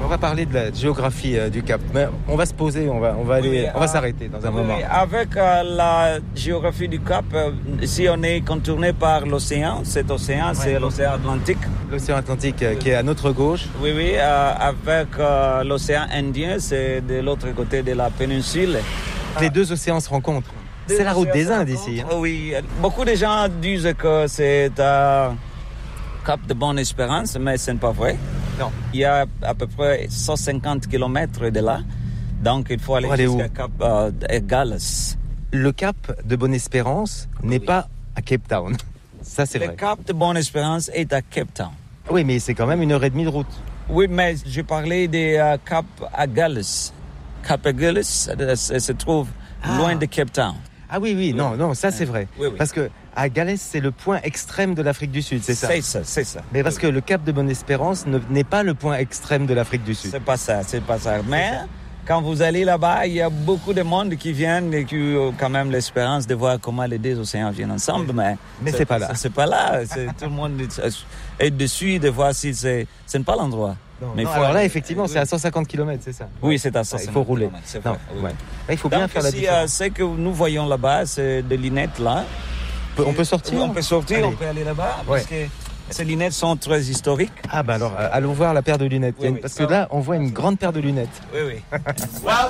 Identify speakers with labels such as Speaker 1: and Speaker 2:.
Speaker 1: On va parler de la géographie du Cap. Mais on va se poser, on va s'arrêter dans un moment.
Speaker 2: Avec la géographie du Cap, ici on est contourné par l'océan. Cet océan, c'est l'océan Atlantique.
Speaker 1: L'océan Atlantique qui est à notre gauche.
Speaker 2: Oui, avec l'océan Indien, c'est de l'autre côté de la péninsule.
Speaker 1: Les deux océans se rencontrent. C'est la route des Indes ici.
Speaker 2: Oui, beaucoup de gens disent que c'est Cap de Bonne-Espérance, mais ce n'est pas vrai.
Speaker 1: Non.
Speaker 2: Il y a à peu près 150 km de là, donc il faut aller jusqu'à Cap Galles.
Speaker 1: Le Cap de Bonne-Espérance n'est pas à Cape Town. Ça, c'est vrai.
Speaker 2: Le Cap de Bonne-Espérance est à Cape Town.
Speaker 1: Oui, mais c'est quand même 1h30 de route.
Speaker 2: Oui, mais je parlais des Cap à Galles. Cap à Galles se trouve loin de Cape Town.
Speaker 1: Ah oui, non, ça c'est vrai.
Speaker 2: Oui.
Speaker 1: Parce que à Galles, c'est le point extrême de l'Afrique du Sud, c'est ça?
Speaker 2: C'est ça.
Speaker 1: Mais parce que le Cap de Bonne-Espérance n'est pas le point extrême de l'Afrique du Sud.
Speaker 2: C'est pas ça. Mais quand vous allez là-bas, il y a beaucoup de monde qui viennent et qui ont quand même l'espérance de voir comment les deux océans viennent ensemble. Mais
Speaker 1: c'est pas là.
Speaker 2: C'est pas là. Tout le monde est dessus de voir si ce n'est pas l'endroit.
Speaker 1: Alors là, effectivement, c'est à 150 km, c'est ça?
Speaker 2: Oui, c'est à 150
Speaker 1: il faut rouler.
Speaker 2: C'est vrai.
Speaker 1: Ouais. Là, il faut bien faire la différence.
Speaker 2: Ce que nous voyons là-bas, c'est des lunettes là.
Speaker 1: On peut sortir?
Speaker 2: On peut sortir,
Speaker 1: Allez.
Speaker 2: on peut aller là-bas. Parce que ces lunettes sont très historiques.
Speaker 1: Ah bah alors, allons voir la paire de lunettes.
Speaker 2: Oui,
Speaker 1: parce que là, on voit une grande paire de lunettes.
Speaker 2: Oui.